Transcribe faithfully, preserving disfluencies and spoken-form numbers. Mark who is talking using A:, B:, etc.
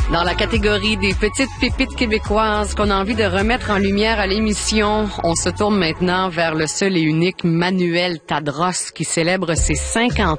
A: Dans la catégorie des petites pépites québécoises qu'on a envie de remettre en lumière à l'émission, on se tourne maintenant vers le seul et unique Manuel Tadros qui célèbre ses cinquante